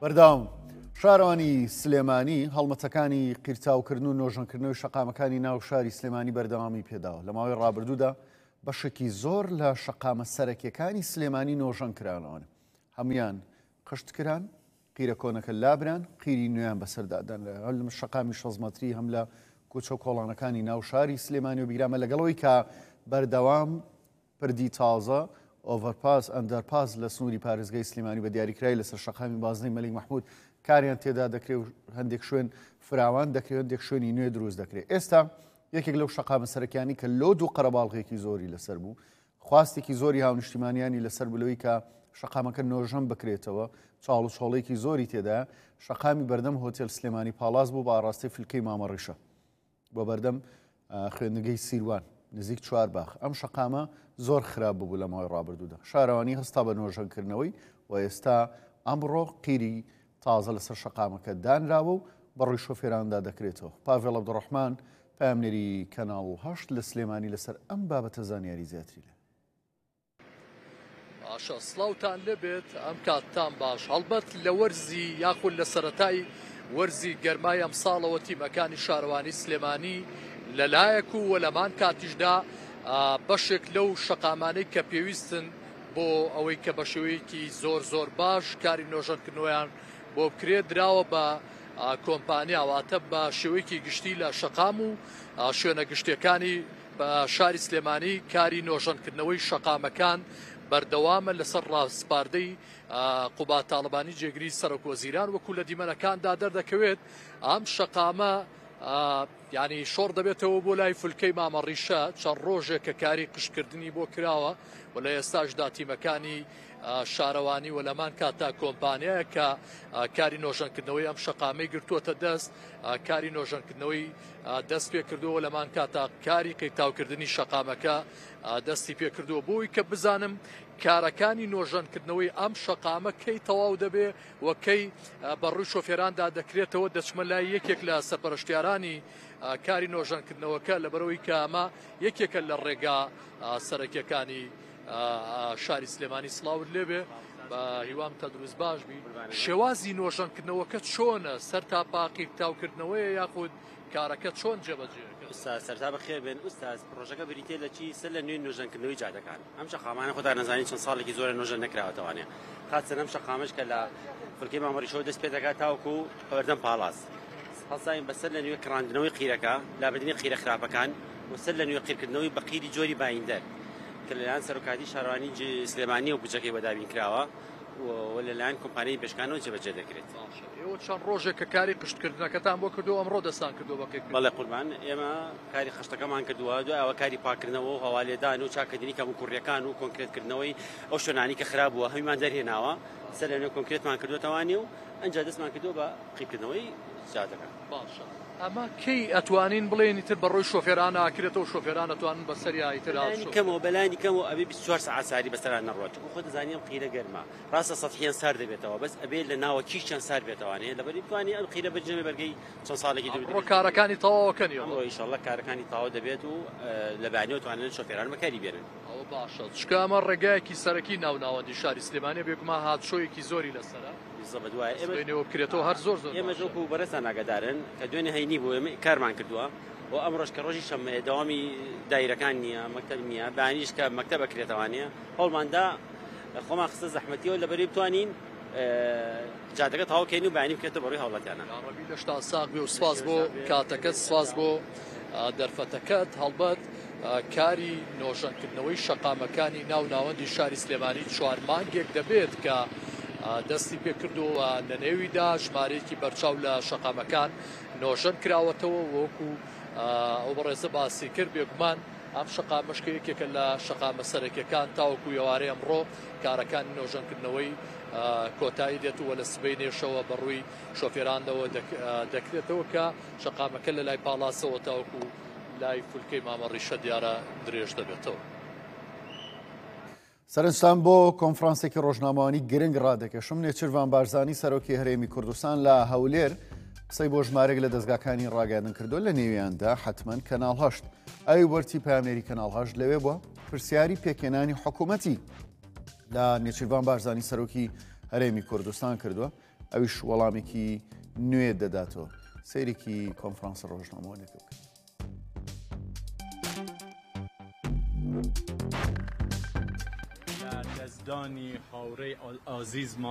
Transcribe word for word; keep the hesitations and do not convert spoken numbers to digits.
بەرداوم شارەوانی سلێمانی هەڵمەتەکانی قیرتاوکردن و نۆژەنکردنەوەی شەقامەکانی ناو شاری سلێمانی بەردەوامی پێداوە. لە ماوەی ڕابردوودا بەشێکی زۆر لە شەقامە سەرەکیەکانی سلێمانی نۆژەن کرانەوەن. هەمویان قشتکران، قیرە کۆنەکە لابران، قیری نوێیان بەسەردادان لە هەم شەقامی شەزمەتری هەم لە کوچە کۆڵانەکانی ناو شاری سلێمانی و بیرامە لەگەڵەوەی کە بەردەوام پردی تازە ئۆڤەرپاس ئەندەرپاس لە سنووری پارێزگای سلێمانی بە دیاریکرای لەسەر شەقامی بازنەی مەلیک مەحموود کاریان تێدا دەکرێت و هەندێک شوێن فراوان دەکرێت، هەندێک شوێنی نوێ دروست دەکرێت. ئێستا یەکێک لەو شەقامە سەرەکیانی کە لۆ دوو قەرەباڵغێکی زۆری لەسەر بوو، خواستێکی زۆری هاونیشتیمانیانی لەسەر بلەوەی کە شەقامەکە نۆژەم بکرێتەوە، چاڵ و چۆڵێکی زۆری تێدایە. شەقامی بەردەم هۆتێل سلێمانی پاڵاز بوو بە ئاڕاستەی فلکەی مامەڕیشە بۆ بەردەم خوێندنگەی سیروان نزیک چوار باخ. ئەم شەقامە زۆر خراپ بوو لە ماوەی ڕابردوودا. شارەوانی هەستا بە نۆژەنکردنەوەی و ئێستا ئەمڕۆ قیری تازە لەسەر شەقامەکە دانراوە و بەڕووی شۆفێراندا دەکرێتەوە. پاڤێڵ عەبدوڕەحمان پامنێری کەناڵ هەشت لە سلێمانی لەسەر ئەم بابەتە زانیاری زیاتری لێ. باشە سڵاوتان لەبێت، ئەم کاتتان باش. هەڵبەت لە وەرزی یاخود لە سەرەتای وەرزی گەرمای ئەم ساڵەوە تیمەکانی شارەوانی سلێمانی لەلایەک و وەلەمان کاتیشدا بەشێک لەو شەقامانەی کە پێویستن بۆ ئەوەی کە بە شێوەیەکی زۆر زۆر باش کاری نۆژەنکردنەوەیان بۆ بکرێت دراوە بە کۆمپانیاواتە بە شێوەیەکی گشتی لە شەقام و شوێنە گشتیەکانی بە شاری سلێمانی کاری نۆژەنکردنەوەی شەقامەکان بەردەوامە لەسەر ڕاستپاردەی قوبا تاڵبانی جێگری سەرۆکوەزیران وەکو لە دیمەنەکاندا دەردەکەوێت. ئەم شەقامە ینی شۆڕ دەبێتەوە بۆ لای فولکەی مامەڕیشە چەند ڕۆژێک کە کاری قشکردنی بۆ کراوە و لە ئێستاشدا تیمەکانی شارەوانی و لەمان کاتا کۆمپانیایە کە کاری نۆژەنکردنەوەی ئەم شەقامەی گرتووەتە دەست، کاری نۆژەنکردنەوەی دەست پێ کردووە لەمان کاتا کاری قەیتاوکردنی شەقامەکە دەستی پێ کردووە بۆی کە بزانم کارەکانی نۆژەنکردنەوەی ئەم شەقامە کەی تەواو دەبێ و کەی بەڕووی شۆفێراندا دەکرێتەوە دەچمە لای یەکێک لە سەرپەرشتیارانی کاری نۆژەنکردنەوەکە لەبەرەوەی کە ئەمە یەکێکە لە ڕێگا سەرەکیەکانی شاری سلێمانی. سڵاوت لێبێ بە هیوام تا دروست باش بی. شێوازی نۆژەنکردنەوەکە چۆنە؟ سەر تا پاقی تاوکردنەوەی یاخود کارەکە چۆن جێبەجێ؟ سەرتا بەخێر بێن ئوستاز، پرۆژەکە بریتێ لە چی؟ سەر لە نوێ نۆژەنکردنەوەی جادەکان. ئەم شەقامانە خۆدا نەزانین چەند ساڵێکی زۆرە نۆژەن نەکراوەتەوانێ. خاچەن ئەم شەقامەش کە لە فولکەی مامەڕیشەوە دەست پێ دەکات تاوەکو بەردەم پاڵاز هەڵساین بەسەر لە نوێ کڕاندنەوەی قیرەکە، لابردنی قیرە خراپەکان و سەر لە نوێ قیرکردنەوەی بە قیری جۆری بایندەر کە لەلایەن سەرۆکاتی شارەوانی سلێمانی و بجەکەی وەدابین کراوە و لەلایەن کۆمپانیای پێشکانەوە جێبەجێ دەکرێت. ئێوە چەند ڕۆژێک کە کاری قشتکردنەکەتان بۆ کردو ئەمڕۆ دەستان کردو بەقێک؟ بەڵێ قوربان، ئێمە کاری خشتەکەمان کردووە، دوای ئەوە کاری پاکردنەوە و هەوالێدان و چاکردنی کەم و کوڕیەکان و کۆنکرێتکردنەوەی ئەو شوێنانی کە خراپ بووە هەمیمان دەرهێناوە، سەر لە نوێ کۆنکرێتمان کردوێتەوانی و ئەنجا دەستمان کردووە بە قیرکردنەوەی جادەکە. باشە، ئەمە کەی ئەتوانین بڵێنی تر بەڕۆی شۆفێران ئاکرێتەوە شۆفێران ئەتوانن بەسەری تر کەمەوە بەلانی کەم و ئەبێ بیست و چوار سەعات ساری بەسەران نەڕۆێت. خۆ دەزانیم قیرە گەرمە ڕاستە سەتحیان سار دەبێتەوە، بەس ئەبێ لە ناوە کیشیان سار بێتەوانێ لەبەری بتوانێت ئەم قیرە بەرجەمێ بەرگەی چەند ساڵێکی دوو کارەکانی تەواوەکەنی ئینشاڵڵا کارەکانی تاوا دەبێت و لە بانیەوە توانێت شۆفێران بەکاری بێنن. ئەوە باشە، چکە ئەمە ڕێگایەکی سەرەکی ناوناوەندی شاری سلێمانی بێکما هاتشۆیەکی زۆری لەسەرە دوای ئێمە بکرێتەوە هەر زۆر زۆر ئێمە ژۆک و بەرەسان ئاگادارن کە دوێنێ هەینی بوو ئێمە کارمان کردووە و ئەمڕۆژ کە ڕۆژی شەممەیە دەوامی دایرەکان نییە، مەکتەب نییە، بانیش کە مەکتەب بکرێتەوانە هەوڵماندا خۆمان خستە زەحمەتیەوە لەبەری بتوانین جادەکە تەواوکەین و بانی بکرێتە بەڕووی هەوڵەتیانە. ڕەبی لەشتا ساق بێ و سواز بۆ کاتەکەت، سواز بۆ دەرفەتەکەت. هەڵبەت کاری نۆژەنکردنەوەی شەقامەکانی ناو ناوەندی شاری سلێمانی چوار مانگێک دەبێت کە دەستی پێ کردووە لە نێویدا ژمارەیەکی بەرچاو لە شەقامەکان نۆژەن کراوەتەوە وەکو ئەو بەڕێزە باسی کرد. بێگومان ئەم شەقامەشکە یەکێکە لە شەقامە سەرەکیەکان تاوەکو ئێوارەی ئەمڕۆ کارەکانی نۆژەنکردنەوەی کۆتایی دێتەوە لە سبەی نێشەوە بەڕووی شۆفێرانەوە دەکرێتەوە کە شەقامەکە لە لای پاڵاسەوە تاوەکو لای فولکەی مامەڕیشە دیارە درێژ دەبێتەوە. سەرنجتان بۆ کۆنفرانسێکی ڕۆژنامەوانی گرنگ ڕادەکەشم. نێچیروان بارزانی سەرۆکی هەرێمی کوردستان لە هەولێر قسەی بۆ ژمارەێک لە دەستگاکانی ڕاگەاندن کردو لە نێویاندا حتمما کەناڵ هەشت ئەوی وەرتی پامنێری کەناڵ هەشت لەوێ بووە پرسیاری پێکێنانی حکوومەتی لە نێچیروان بارزانی سەرۆکی هەرێمی کوردستان کردووە. ئەویش وەڵامێکی نوێ دەداتەوە. سەیرێکی کۆنفرانسە ڕۆژنامەوەیەک بکە. دەستدانی هاوڕێی ئازیزمان